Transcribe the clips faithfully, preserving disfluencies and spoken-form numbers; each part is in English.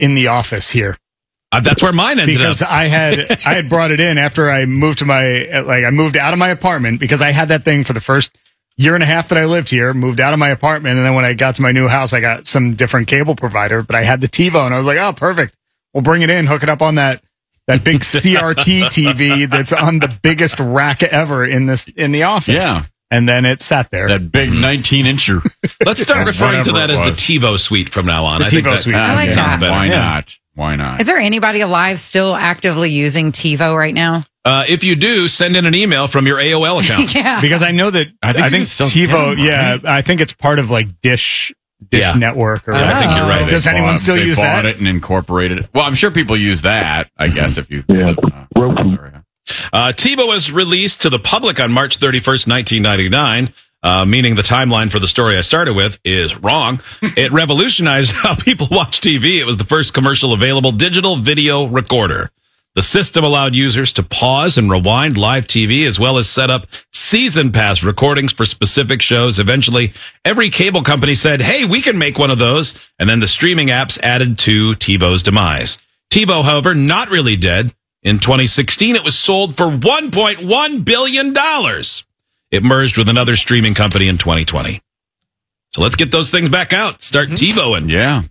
in the office here. Uh, that's where mine ended because up. Because I had I had brought it in after I moved to my like I moved out of my apartment because I had that thing for the first year and a half that I lived here. Moved out of my apartment, and then when I got to my new house, I got some different cable provider. But I had the TiVo, and I was like, oh, perfect. We'll bring it in, hook it up on that that big C R T T V that's on the biggest rack ever in this in the office. Yeah. And then it sat there. That big nineteen incher. Let's start referring to that as the TiVo suite from now on. The I think TiVo that, suite. I like sounds that. better. Why Yeah. not? Why not? Is there anybody alive still actively using TiVo right now? Uh, if you do, send in an email from your A O L account. Yeah. Because I know that I think I you think can still TiVo, get them, yeah, right? I think it's part of like Dish Dish Yeah. Network or I think you're right. Does They anyone bought- still they use bought that? it and incorporated it. Well, I'm sure people use that, I guess, if you... Yeah. Uh, Roku. Uh, TiVo was released to the public on March thirty-first, nineteen ninety-nine, uh, meaning the timeline for the story I started with is wrong. It revolutionized how people watch T V. It was the first commercial available digital video recorder. The system allowed users to pause and rewind live T V as well as set up season pass recordings for specific shows. Eventually, every cable company said, hey, we can make one of those. And then the streaming apps added to TiVo's demise. TiVo, however, not really dead. In twenty sixteen, it was sold for one point one billion dollars. It merged with another streaming company in twenty twenty. So let's get those things back out. Start Mm-hmm. TiVoing. yeah.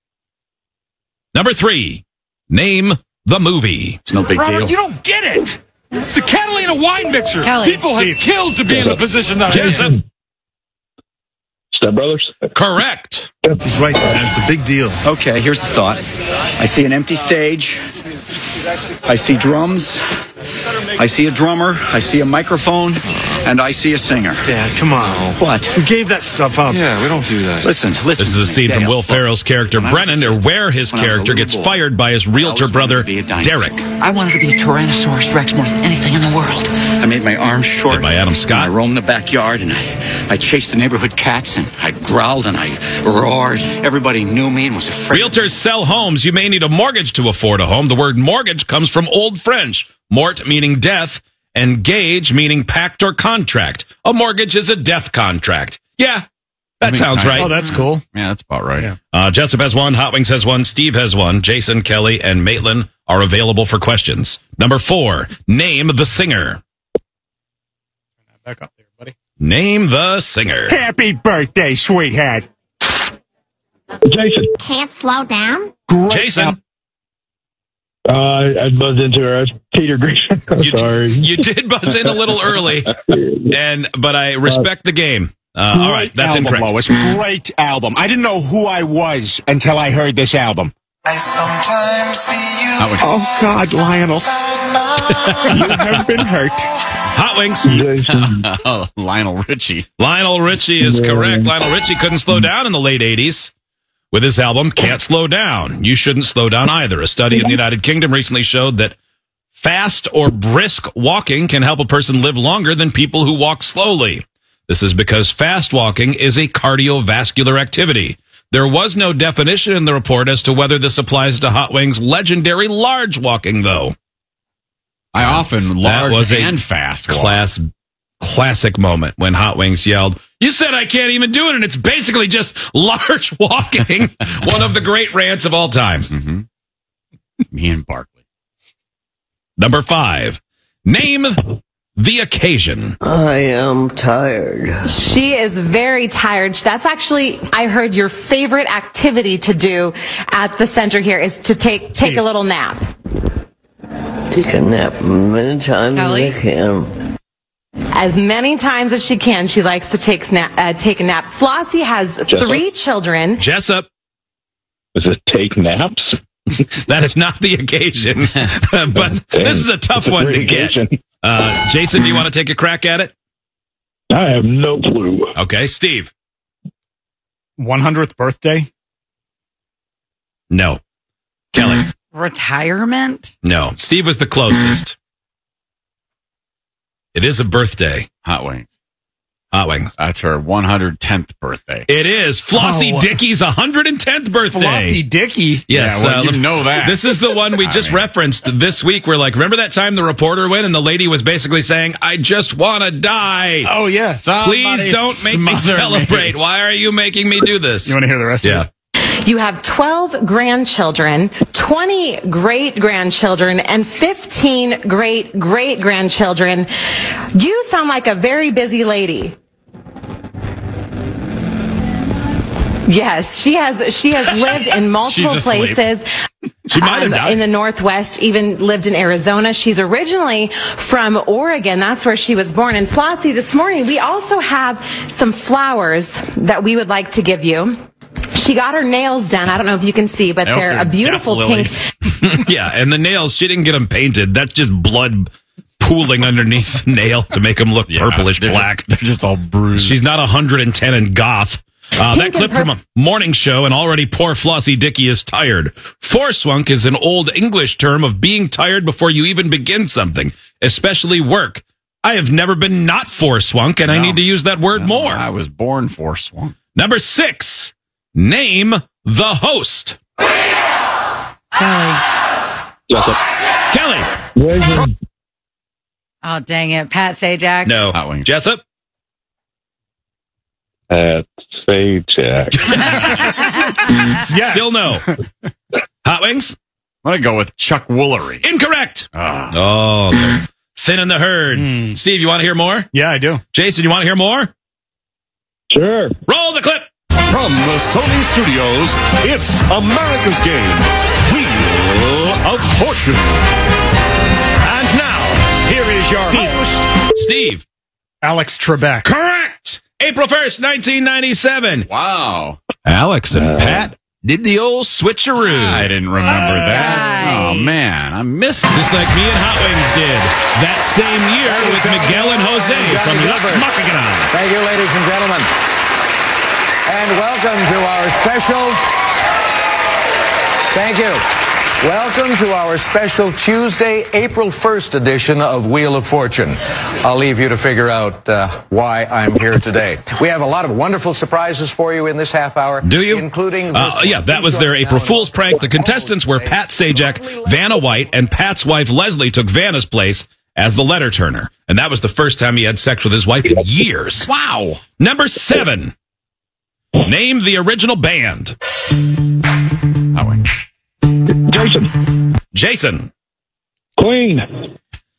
Number three, name the movie. It's no big Robert, deal. you don't get it. It's the Catalina wine mixer. Kelly. People have Steve. killed to be in the position that I am. Jason, Step Brothers. correct. He's right, man. It's a big deal. Okay, here's the thought. I see an empty stage. I see drums. I see a drummer. I see a microphone. And I see a singer. Dad, come on. What? We gave that stuff up. Yeah, we don't do that. Listen, listen. This is a to me, scene from Dale. Will Look, Ferrell's character when I was a Brennan, kid, or where his when I was a character little gets boy, fired by his I realtor always wanted brother, to be a dinosaur. Derek. I wanted to be a Tyrannosaurus Rex more than anything in the world. I made my arms short. Played by Adam Scott. And I roamed the backyard and I, I chased the neighborhood cats and I growled and I roared. Everybody knew me and was afraid. Realtors sell homes. You may need a mortgage to afford a home. The word mortgage comes from Old French. Mort meaning death, and gage meaning pact or contract. A mortgage is a death contract. Yeah, that I mean, sounds I- right. Oh, that's cool. Yeah, that's about right. Yeah. Uh, Jessup has one, Hot Wings has one, Steve has one, Jason, Kelly, and Maitland are available for questions. Number four, name the singer. Back up there, buddy. Name the singer. Happy birthday, sweetheart. Jason. Can't slow down? Jason, Uh, I buzzed into her. I was Peter Grisham. I'm you, sorry. you did buzz in a little early, and but I respect the game. Uh, all right, that's album, incorrect. Lois. Great album. I didn't know who I was until I heard this album. I sometimes see you. That would- Oh, God, Lionel. You have been hurt. Hot Wings. Jason. Oh, Lionel Richie. Lionel Richie is Yeah. correct. Lionel Richie couldn't slow down in the late eighties. With his album, Can't Slow Down. You shouldn't slow down either. A study in the United Kingdom recently showed that fast or brisk walking can help a person live longer than people who walk slowly. This is because fast walking is a cardiovascular activity. There was no definition in the report as to whether this applies to Hot Wings' legendary large walking, though. I often That large was a and fast walk. Class, classic moment when Hot Wings yelled, "You said I can't even do it," and it's basically just large walking. One of the great rants of all time. Mm-hmm. Me and Barkley. Number five, name the occasion. I am tired. She is very tired. That's actually, I heard, your favorite activity to do at the center here is to take take a little nap. Take a nap many times Kelly? as I can. As many times as she can, she likes to take snap, uh, take a nap. Flossie has Jessup? three children. Jessup, Is it take naps? that is not the occasion, but this is a tough It's a one to great get. occasion. Uh, Jason, do you want to take a crack at it? I have no clue. Okay, Steve. one hundredth birthday? No. Kelly. Retirement? No. Steve was the closest. It is a birthday. Hot Wings. Hot Wings. That's her one hundred tenth birthday. It is Flossie Oh. Dickey's one hundred tenth birthday. Flossie Dickey? Yes, Yeah, well, uh, you know that. This is the one we I just mean- referenced this week. We're like, remember that time the reporter went and the lady was basically saying, "I just want to die. Oh, yeah. Please don't make me smother celebrate. Why are you making me do this?" You want to hear the rest Yeah. of it? You have twelve grandchildren, twenty great-grandchildren, and fifteen great-great-grandchildren. You sound like a very busy lady. Yes, she has. She has lived in multiple She's asleep. places. She might have um, died. in the Northwest, even lived in Arizona. She's originally from Oregon. That's where she was born. And Flossie, this morning, we also have some flowers that we would like to give you. She got her nails done. I don't know if you can see, but I hope they're they're a beautiful death pink. lilies. Yeah, and the nails, she didn't get them painted. That's just blood pooling underneath the nail to make them look purplish they're black. just- they're just all bruised. She's not one hundred ten and goth. Uh, that Pink clip and from a morning show, and already poor Flossie Dickey is tired. Forswunk is an old English term of being tired before you even begin something, especially work. I have never been not forswunk, and I No. need to use that word No, more. I was born for swamp. Number six, name the host. Kelly. Kelly. Oh, dang it. Pat Sajak. No. Jessup. Pat Sajak. Yes. Still no. Hot Wings? I'm going to go with Chuck Woolery. Incorrect. Ah. Oh, they're thinning the herd. Steve, you want to hear more? Yeah, I do. Jason, you want to hear more? Sure. Roll the clip. From the Sony Studios, it's America's Game, Wheel of Fortune. And now, here is your Steve. host, Steve. Alex Trebek. Correct. April first, nineteen ninety-seven. Wow. Alex and Pat did the old switcheroo. I didn't remember that. Right. Oh, man. I missed it. Just like me and Hot Wings did that same year with Miguel and Jose from Luck Machigan. Thank you, ladies and gentlemen. And welcome to our special... Thank you. Welcome to our special Tuesday, April first edition of Wheel of Fortune. I'll leave you to figure out uh, why I'm here today. We have a lot of wonderful surprises for you in this half hour. Do you? Including this Uh, one. yeah, that was their April Fool's prank. The contestants were Pat Sajak, Vanna White, and Pat's wife Leslie took Vanna's place as the letter turner. And that was the first time he had sex with his wife in years. Wow. Number seven. Name the original band. Hot Wings. Jason. Jason. Queen.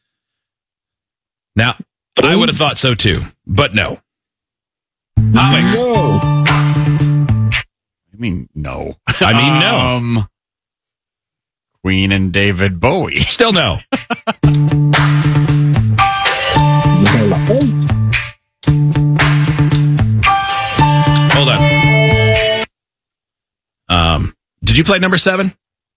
Now, I would have thought so too, but no. Hot Wings. No. I mean, no. I mean, no. Um, Queen and David Bowie. Still no. Hold on. Um, did you play number seven?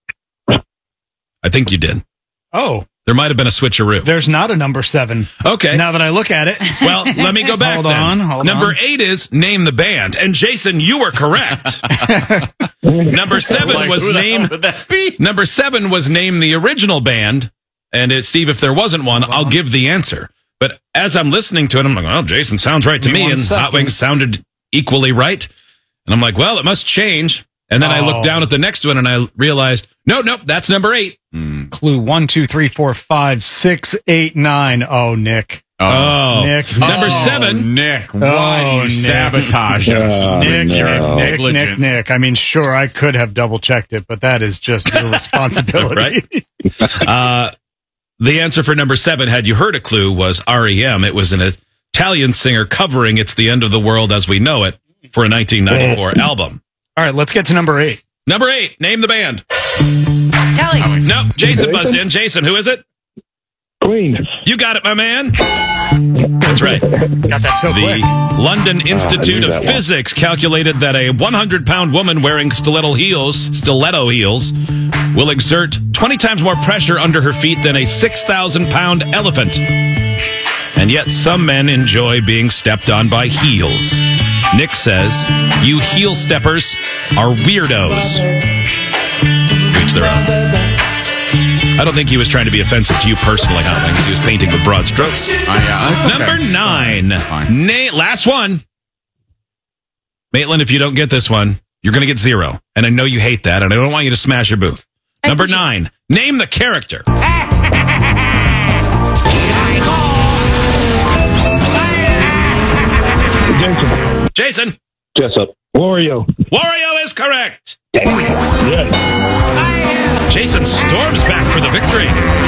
I think you did. Oh, There might have been a switcheroo. there's not a number seven. Okay. Now that I look at it. Well, let me go back Hold then. on, hold Number on. eight is name the band. And Jason, you were correct. Number seven Like, was who the name. hell would that be? Number seven was name the original band. And it, Steve, if there wasn't one, I'll give the answer. But as I'm listening to it, I'm like, oh, Jason sounds right to Give me me. one And second. Hot Wings sounded equally right. And I'm like, well, it must change. And then I Oh. looked down at the next one and I realized, no, nope, that's number eight. Clue one, two, three, four, five, six, eight, nine. Oh, Nick. Oh, Nick. Number Oh, seven. Nick, why Oh, do you Nick. sabotage us? Oh, Nick, no. Nick, Nick, Nick, Negligence. Nick. I mean, sure, I could have double checked it, but that is just your responsibility. Uh, the answer for number seven, had you heard a clue, was R E M. It was an Italian singer covering It's the End of the World as We Know It for a nineteen ninety-four album. All right, let's get to number eight. Number eight, name the band. Kelly. No, Jason Jason? buzzed in. Jason, who is it? Queen. You got it, my man. That's right. Got that so The quick. London Institute knew of that one. Physics calculated that a one hundred pound woman wearing stiletto heels, stiletto heels, will exert twenty times more pressure under her feet than a six thousand pound elephant. And yet some men enjoy being stepped on by heels. Nick says, you heel steppers are weirdos. Each their own. I don't think he was trying to be offensive to you personally, Hot Wings. He was painting with broad strokes. Oh, yeah, it's okay. Number nine. Fine. Na- last one. Maitland, if you don't get this one, you're going to get zero. And I know you hate that, and I don't want you to smash your booth. Number nine. Name the character. Jason. Jason. Jessup. Wario. Wario is correct. Jason Storm's back for the victory.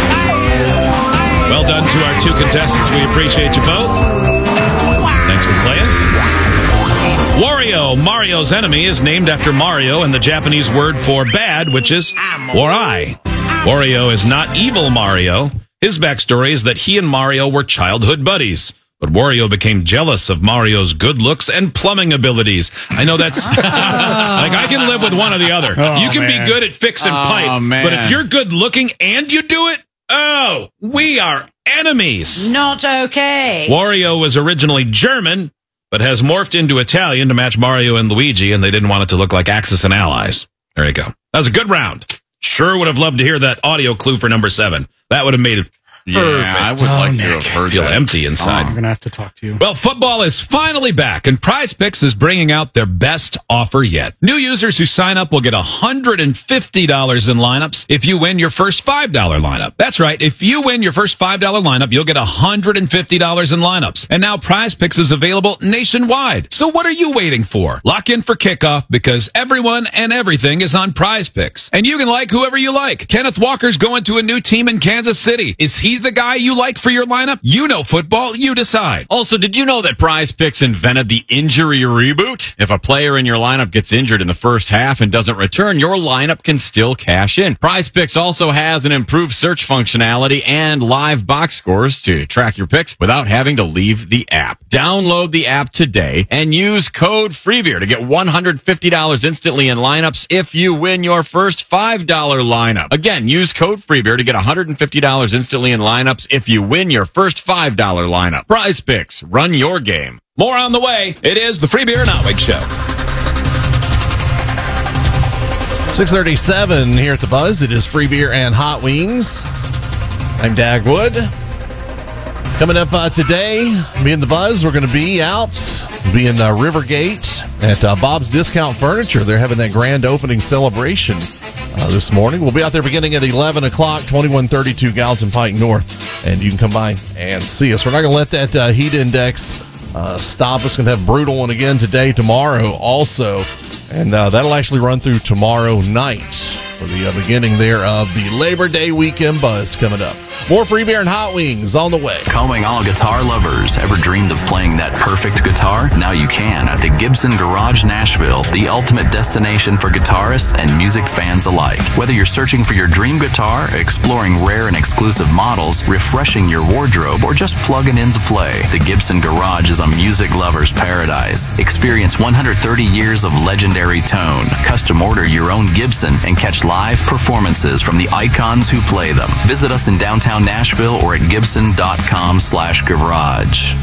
Well done to our two contestants. We appreciate you both. Thanks for playing. Wario, Mario's enemy, is named after Mario and the Japanese word for bad, which is warai. Wario is not evil Mario. His backstory is that he and Mario were childhood buddies. But Wario became jealous of Mario's good looks and plumbing abilities. I know that's... like, I can live with one or the other. Oh, you can man. be good at fixing Oh, pipe, man. but if you're good looking and you do it, oh, we are enemies. Not okay. Wario was originally German, but has morphed into Italian to match Mario and Luigi, and they didn't want it to look like Axis and Allies. There you go. That was a good round. Sure would have loved to hear that audio clue for number seven. That would have made it Yeah, perfect. I would like to have heard Feel that empty inside. I'm going to have to talk to you. Well, football is finally back, and Prize Picks is bringing out their best offer yet. New users who sign up will get one hundred fifty dollars in lineups if you win your first five dollar lineup. That's right. If you win your first five dollar lineup, you'll get one hundred fifty dollars in lineups. And now Prize Picks is available nationwide. So what are you waiting for? Lock in for kickoff because everyone and everything is on Prize Picks. And you can like whoever you like. Kenneth Walker's going to a new team in Kansas City. Is he the guy you like for your lineup? You know football, you decide. Also, did you know that Prize Picks invented the injury reboot? If a player in your lineup gets injured in the first half and doesn't return, your lineup can still cash in. Prize Picks also has an improved search functionality and live box scores to track your picks without having to leave the app. Download the app today and use code FREEBEER to get one hundred fifty dollars instantly in lineups if you win your first five dollar lineup. Again, use code FREEBEER to get one hundred fifty dollars instantly in lineups if you win your first five dollar lineup. Prize Picks, run your game. More on the way. It is the Free Beer and Hot Wings Show. six thirty-seven here at the Buzz. It is Free Beer and Hot Wings. I'm Dag Wood. Coming up uh, today, me and the Buzz, we're going to be out. We'll be in uh, Rivergate at uh, Bob's Discount Furniture. They're having that grand opening celebration uh, this morning. We'll be out there beginning at eleven o'clock, twenty-one thirty-two Gallatin Pike North, and you can come by and see us. We're not going to let that uh, heat index uh, stop us. Going to have a brutal one again today, tomorrow also, and uh, that'll actually run through tomorrow night for the uh, beginning there of the Labor Day weekend buzz coming up. More Free Beer and Hot Wings on the way. Calling all guitar lovers. Ever dreamed of playing that perfect guitar? Now you can at the Gibson Garage Nashville, the ultimate destination for guitarists and music fans alike. Whether you're searching for your dream guitar, exploring rare and exclusive models, refreshing your wardrobe, or just plugging in to play, the Gibson Garage is a music lover's paradise. Experience one hundred thirty years of legendary tone. Custom order your own Gibson and catch live performances from the icons who play them. Visit us in downtown Nashville or at gibson dot com slash garage.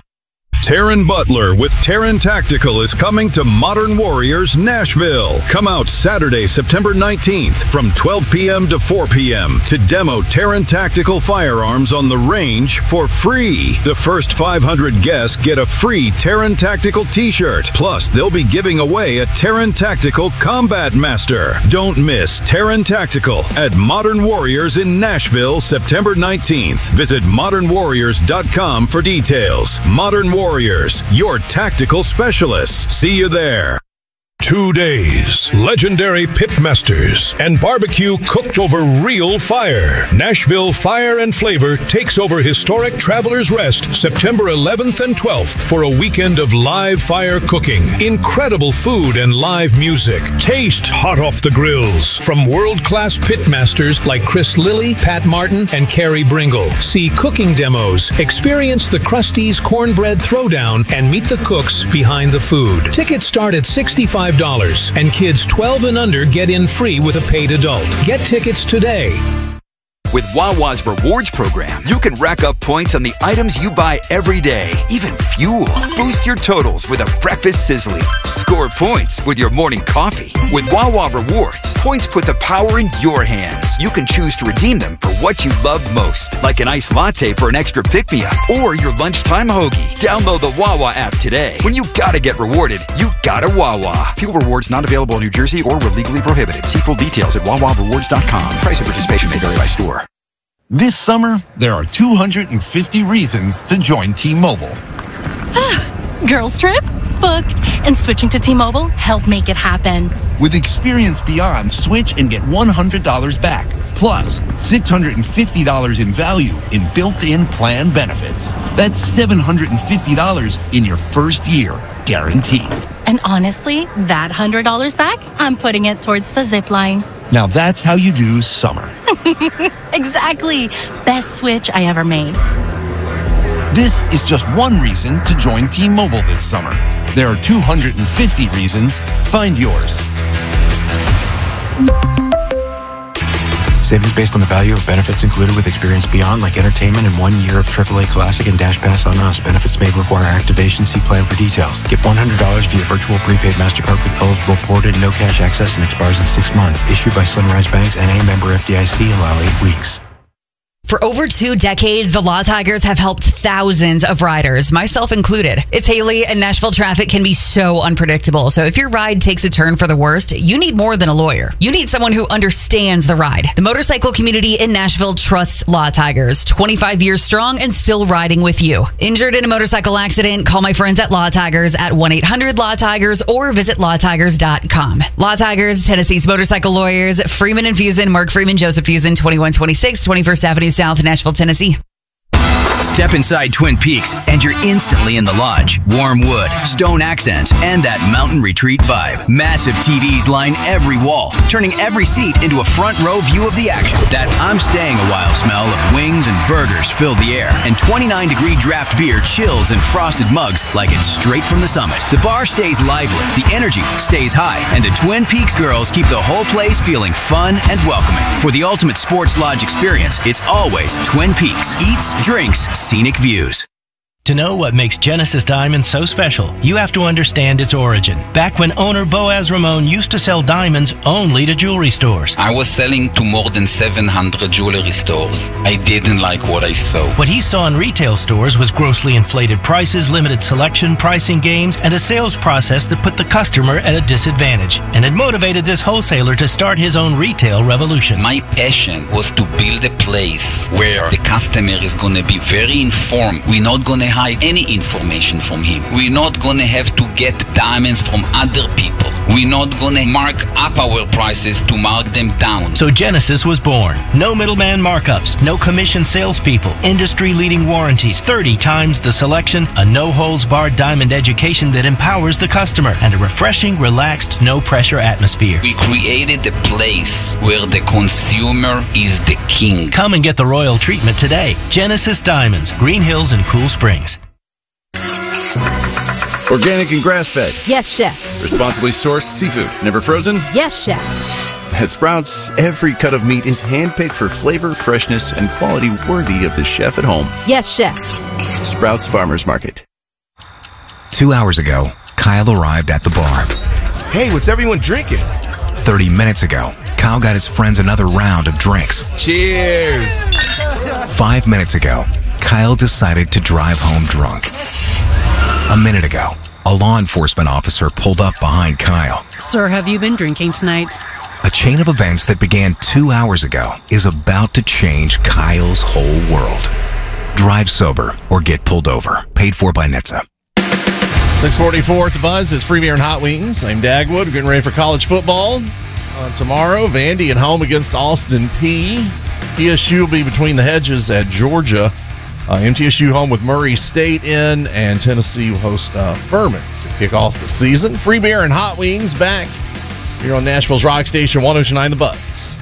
Taryn Butler with Taryn Tactical is coming to Modern Warriors Nashville. Come out Saturday, September nineteenth from twelve p.m. to four p.m. to demo Taryn Tactical firearms on the range for free. The first five hundred guests get a free Taryn Tactical t-shirt. Plus, they'll be giving away a Taryn Tactical Combat Master. Don't miss Taryn Tactical at Modern Warriors in Nashville, September nineteenth. Visit modern warriors dot com for details. Modern Warriors. Warriors, your tactical specialists. See you there. Two days, legendary pitmasters, and barbecue cooked over real fire. Nashville Fire and Flavor takes over historic Travelers Rest September eleventh and twelfth for a weekend of live fire cooking, incredible food, and live music. Taste hot off the grills from world-class pitmasters like Chris Lilly, Pat Martin, and Carrie Bringle. See cooking demos, experience the Krusty's Cornbread Throwdown, and meet the cooks behind the food. Tickets start at sixty-five dollars, and kids twelve and under get in free with a paid adult. Get tickets today. With Wawa's Rewards program, you can rack up points on the items you buy every day, even fuel. Boost your totals with a breakfast sizzly. Score points with your morning coffee. With Wawa Rewards, points put the power in your hands. You can choose to redeem them for what you love most, like an iced latte for an extra pick-me-up or your lunchtime hoagie. Download the Wawa app today. When you gotta get rewarded, you gotta Wawa. Fuel rewards not available in New Jersey or were legally prohibited. See full details at wawa rewards dot com. Price and participation may vary by store. This summer, there are two hundred fifty reasons to join T-Mobile. Girls trip? booked, and switching to T-Mobile helped make it happen. With Experience Beyond, switch and get one hundred dollars back, plus six hundred fifty dollars in value in built-in plan benefits. That's seven hundred fifty dollars in your first year, guaranteed. And honestly, that one hundred dollars back, I'm putting it towards the zip line. Now that's how you do summer. Exactly. Best switch I ever made. This is just one reason to join T-Mobile this summer. There are two hundred fifty reasons. Find yours. Savings based on the value of benefits included with Experience Beyond, like entertainment and one year of triple A Classic and Dash Pass on Us. Benefits may require activation. See plan for details. Get one hundred dollars via virtual prepaid MasterCard with eligible port and no cash access and expires in six months. Issued by Sunrise Banks N A, member F D I C. Allow eight weeks. For over two decades, the Law Tigers have helped thousands of riders, myself included. It's Haley, and Nashville traffic can be so unpredictable. So if your ride takes a turn for the worst, you need more than a lawyer. You need someone who understands the ride. The motorcycle community in Nashville trusts Law Tigers, twenty-five years strong and still riding with you. Injured in a motorcycle accident? Call my friends at Law Tigers at one eight hundred law tigers or visit law tigers dot com. Law Tigers, Tennessee's motorcycle lawyers, Freeman and Fusen, Mark Freeman, Joseph Fusen, twenty-one twenty-six twenty-first Avenue South, Nashville, Tennessee. Step inside Twin Peaks and you're instantly in the lodge. Warm wood, stone accents, and that mountain retreat vibe. Massive T Vs line every wall, turning every seat into a front row view of the action. That I'm staying a while smell of wings and burgers fill the air, and twenty-nine degree draft beer chills in frosted mugs like it's straight from the summit. The bar stays lively, the energy stays high, and the Twin Peaks girls keep the whole place feeling fun and welcoming. For the ultimate sports lodge experience, it's always Twin Peaks. Eats, drinks, scenic views. To know what makes Genesis Diamonds so special, you have to understand its origin. Back when owner Boaz Ramon used to sell diamonds only to jewelry stores. I was selling to more than seven hundred jewelry stores. I didn't like what I saw. What he saw in retail stores was grossly inflated prices, limited selection, pricing games, and a sales process that put the customer at a disadvantage. And it motivated this wholesaler to start his own retail revolution. My passion was to build a place where the customer is going to be very informed. We're not going to hide any information from him. We're not gonna have to get diamonds from other people. We're not gonna mark up our prices to mark them down. So Genesis was born. No middleman markups, no commission salespeople, industry-leading warranties, thirty times the selection, a no-holds-barred diamond education that empowers the customer, and a refreshing, relaxed, no-pressure atmosphere. We created a place where the consumer is the king. Come and get the royal treatment today. Genesis Diamonds, Green Hills and Cool Springs. Organic and grass-fed. Yes, chef. Responsibly sourced seafood. Never frozen? Yes, chef. At Sprouts, every cut of meat is handpicked for flavor, freshness, and quality worthy of the chef at home. Yes, chef. Sprouts Farmers Market. Two hours ago, Kyle arrived at the bar. Hey, what's everyone drinking? Thirty minutes ago, Kyle got his friends another round of drinks. Cheers! Five minutes ago, Kyle decided to drive home drunk. A minute ago, a law enforcement officer pulled up behind Kyle. Sir, have you been drinking tonight? A chain of events that began two hours ago is about to change Kyle's whole world. Drive sober or get pulled over. Paid for by N H T S A. six forty-four at the Buzz. It's Free Beer and Hot Wings. I'm Dagwood. We're getting ready for college football. Uh, tomorrow, Vandy at home against Austin P. T S U will be between the hedges at Georgia. Uh, M T S U home with Murray State in, and Tennessee will host uh, Furman to kick off the season. Free Beer and Hot Wings back here on Nashville's Rock Station one oh two point nine The Buzz.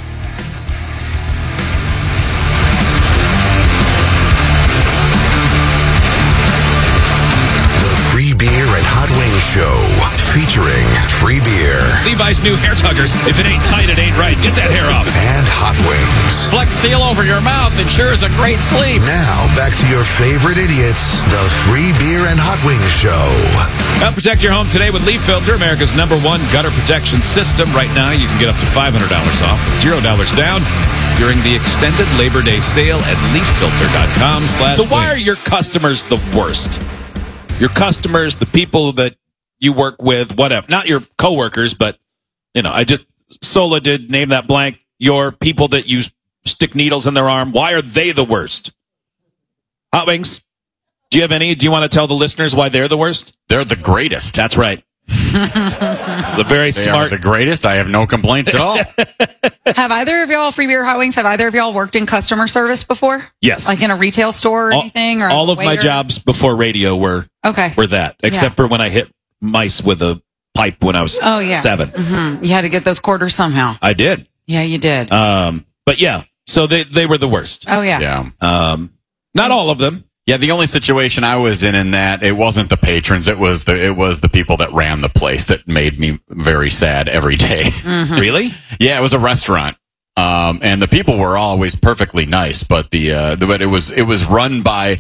Free Beer and Hot Wings Show, featuring Free Beer. Levi's new hair tuggers. If it ain't tight, it ain't right. Get that hair off. And Hot Wings. Flex Seal over your mouth ensures a great sleep. Now, back to your favorite idiots, the Free Beer and Hot Wings Show. Help protect your home today with Leaf Filter, America's number one gutter protection system. Right now, you can get up to five hundred dollars off, zero dollars down during the extended Labor Day sale at leaf filter dot com slash So why are your customers the worst? Your customers, the people that you work with, whatever. Not your coworkers, but, you know, I just, Sola did name that blank. Your people that you stick needles in their arm. Why are they the worst? Hot Wings? Do you have any? Do you want to tell the listeners why they're the worst? They're the greatest. That's right. It's a very they smart. Are the greatest. I have no complaints at all. Have either of y'all, Free Beer Hot Wings, have either of y'all worked in customer service before? Yes. Like in a retail store or all, anything? Or all of my waiter? jobs before radio were okay. were that, except Yeah. for when I hit mice with a pipe when I was Oh, yeah. seven. Mm-hmm. You had to get those quarters somehow. I did. Yeah, you did. Um, but yeah, so they they were the worst. Oh, yeah. Yeah. Um, not all of them. Yeah, the only situation I was in in that it wasn't the patrons, it was the it was the people that ran the place that made me very sad every day. Mm-hmm. Really? Yeah, it was a restaurant, um, and the people were always perfectly nice, but the, uh, the but it was it was run by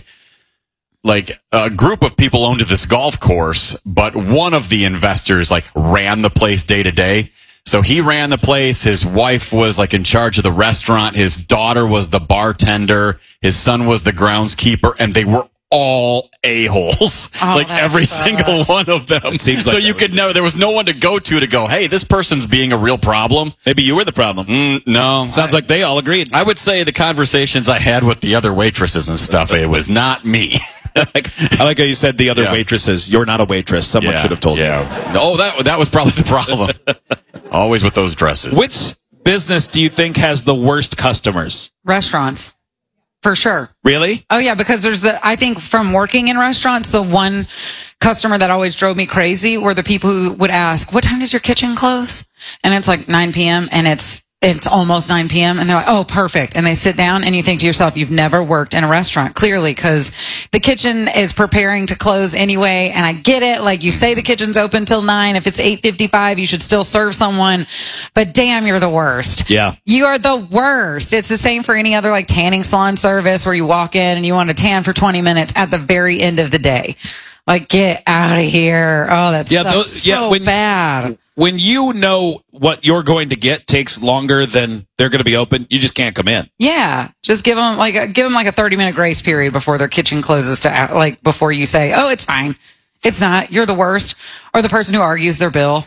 like a group of people owned this golf course, but one of the investors like ran the place day to day. So he ran the place. His wife was like in charge of the restaurant. His daughter was the bartender. His son was the groundskeeper, and they were all a-holes. Oh, like that every sucks. single one of them. It seems so like you that could know there was no one to go to to go, hey, this person's being a real problem. Maybe you were the problem. Mm, no. Sounds like they all agreed. I would say the conversations I had with the other waitresses and stuff, it was not me. like, I like how you said the other Yeah. waitresses. You're not a waitress. Someone Yeah, should have told yeah. you. Oh, that that was probably the problem. Always with those dresses. you. Which business do you think has the worst customers? Restaurants. For sure. Really? Oh, yeah, because there's the, I think from working in restaurants, the one customer that always drove me crazy were the people who would ask, what time does your kitchen close? And it's like nine p.m. and it's, it's almost nine p.m. and they're like, oh, perfect. And they sit down and you think to yourself, you've never worked in a restaurant, clearly, because the kitchen is preparing to close anyway. And I get it. Like you say the kitchen's open till nine. If it's eight fifty-five, you should still serve someone. But damn, you're the worst. Yeah. You are the worst. It's the same for any other like tanning salon service where you walk in and you want to tan for twenty minutes at the very end of the day. Like, get out of here. Oh, that's Yeah, so, those- yeah, so when- bad. When you know what you're going to get takes longer than they're going to be open, you just can't come in. Yeah, just give them like a, give them like a thirty minute grace period before their kitchen closes to act- like before you say, "Oh, it's fine." It's not. You're the worst. Or the person who argues their bill.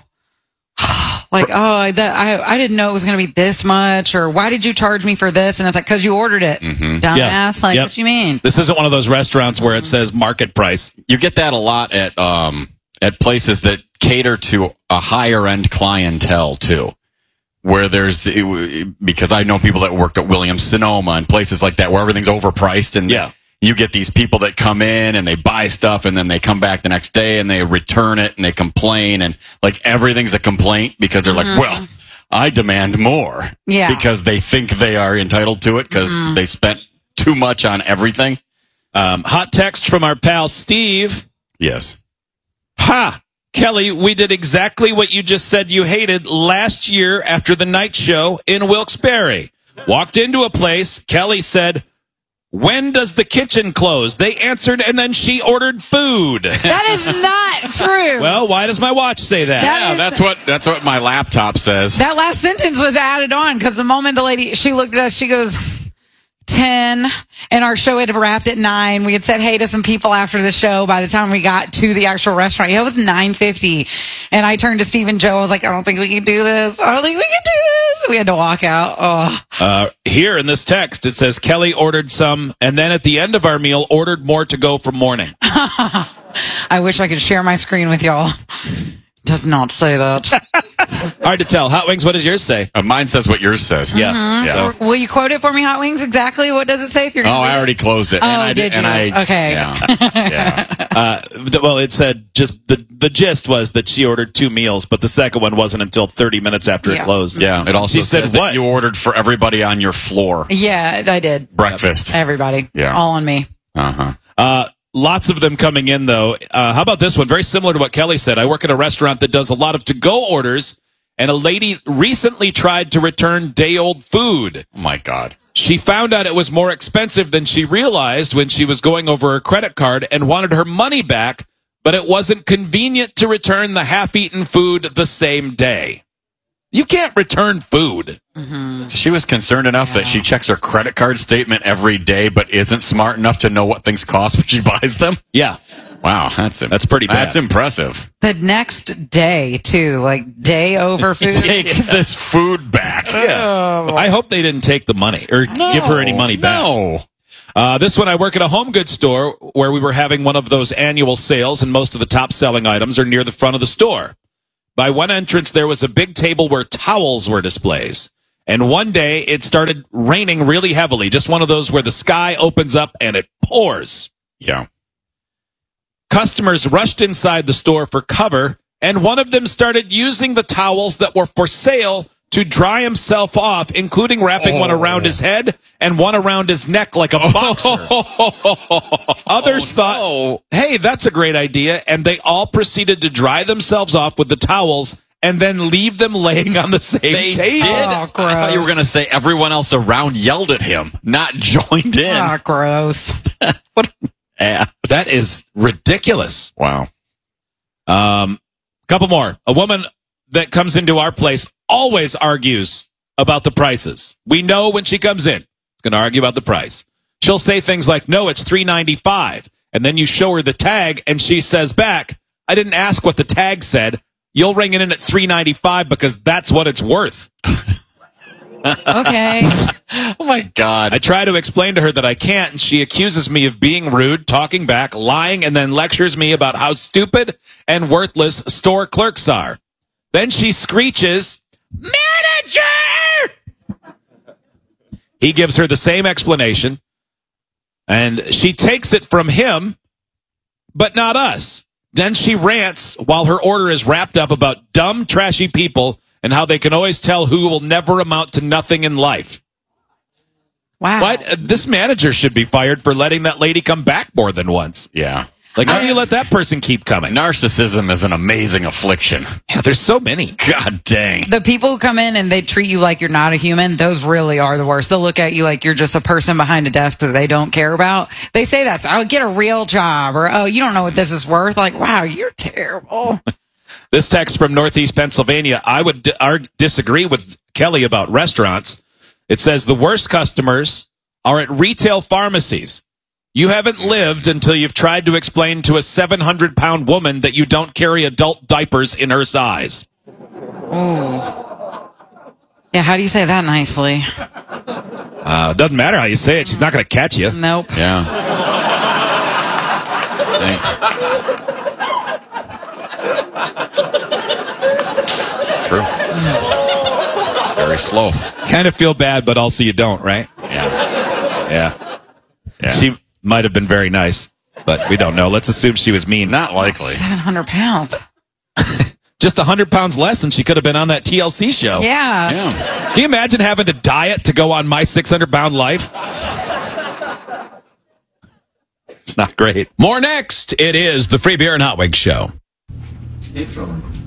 Like, oh, that I I didn't know it was going to be this much, or why did you charge me for this? And it's like, because you ordered it, Mm-hmm. dumbass. Yeah. Like, Yep. what you mean? This isn't one of those restaurants where it says market price. You get that a lot at um at places that cater to a higher end clientele too, where there's because I know people that worked at Williams Sonoma and places like that where everything's overpriced, and Yeah. you get these people that come in and they buy stuff and then they come back the next day and they return it and they complain, and like everything's a complaint because they're Mhm. like, well, I demand more, Yeah. because they think they are entitled to it because Mhm. they spent too much on everything. Um, hot text from our pal Steve. Yes. Ha! Kelly, we did exactly what you just said you hated last year after the night show in Wilkes-Barre. Walked into a place, Kelly said, when does the kitchen close? They answered, and then she ordered food. That is not true. Well, why does my watch say that? That Yeah, is- that's what that's what my laptop says. That last sentence was added on because the moment the lady, she looked at us, she goes, ten, and our show had wrapped at nine. We had said hey to some people after the show. By the time we got to the actual restaurant, yeah, it was nine fifty. And I turned to Steve and Joe. I was like, I don't think we can do this. I don't think we can do this. We had to walk out. Oh, Uh, here in this text, it says Kelly ordered some, and then at the end of our meal, ordered more to go for morning. I wish I could share my screen with y'all. Does not say that. Hard to tell. Hot Wings, what does yours say? Uh, mine says what yours says. Yeah. Mhm. Yeah. Will you quote it for me, Hot Wings? Exactly. What does it say? If you're Oh, gonna read I it? already closed it. Oh, and I did you? And I, Okay. Yeah. yeah. Uh, th- well, it said just the the gist was that she ordered two meals, but the second one wasn't until thirty minutes after Yeah. it closed. Yeah. It also she said says what? that you ordered for everybody on your floor Yeah, I did. breakfast. Everybody. Yeah. All on me. Uh-huh. Uh, lots of them coming in, though. Uh, how about this one? Very similar to what Kelly said. I work at a restaurant that does a lot of to-go orders, and a lady recently tried to return day-old food. Oh, my God. She found out it was more expensive than she realized when she was going over her credit card and wanted her money back, but it wasn't convenient to return the half-eaten food the same day. You can't return food. She was concerned enough that she checks her credit card statement every day, but isn't smart enough to know what things cost when she buys them. Yeah. Wow, that's That's pretty bad. That's impressive. The next day, too. Like, day over food. Take this food back. Yeah. Oh. I hope they didn't take the money or give her any money back. No. Uh, this one, I work at a home goods store where we were having one of those annual sales, and most of the top-selling items are near the front of the store. By one entrance, there was a big table where towels were displays. And one day, it started raining really heavily, just one of those where the sky opens up and it pours. Yeah. Customers rushed inside the store for cover, and one of them started using the towels that were for sale to dry himself off, including wrapping Oh. one around his head and one around his neck like a boxer. Others thought, hey, that's a great idea, and they all proceeded to dry themselves off with the towels and then leave them laying on the same They table. did. I thought you were going to say everyone else around yelled at him, not joined in. Oh, gross. Yeah, that is ridiculous. Wow. Um, couple more. A woman that comes into our place always argues about the prices. We know when she comes in, she's going to argue about the price. She'll say things like, no, it's three ninety-five. And then you show her the tag and she says back, I didn't ask what the tag said. You'll ring it in at three ninety-five because that's what it's worth. Okay. Oh my God. I try to explain to her that I can't, and she accuses me of being rude, talking back, lying, and then lectures me about how stupid and worthless store clerks are. Then she screeches, Manager! He gives her the same explanation, and she takes it from him, but not us. Then she rants while her order is wrapped up about dumb, trashy people and how they can always tell who will never amount to nothing in life. Wow. What? Uh, This manager should be fired for letting that lady come back more than once. Yeah. Like, how do you let that person keep coming? Narcissism is an amazing affliction. Yeah, there's so many. God dang. The people who come in and they treat you like you're not a human, those really are the worst. They'll look at you like you're just a person behind a desk that they don't care about. They say that, so, oh, get a real job, or, oh, you don't know what this is worth. Like, wow, you're terrible. This text from Northeast Pennsylvania, I would d- ar- disagree with Kelly about restaurants. It says the worst customers are at retail pharmacies. You haven't lived until you've tried to explain to a seven hundred pound woman that you don't carry adult diapers in her size. Ooh. Yeah, how do you say that nicely? Uh, doesn't matter how you say it. She's not going to catch you. Nope. Yeah. It's true. Very slow. Kind of feel bad, but also you don't, right? Yeah. Yeah. Yeah. She might have been very nice, but we don't know. Let's assume she was mean. Not likely. seven hundred pounds. Just one hundred pounds less than she could have been on that T L C show. Yeah. Yeah. Can you imagine having to diet to go on My six hundred pound Life? It's not great. More next. It is the Free Beer and Hot Wings Show.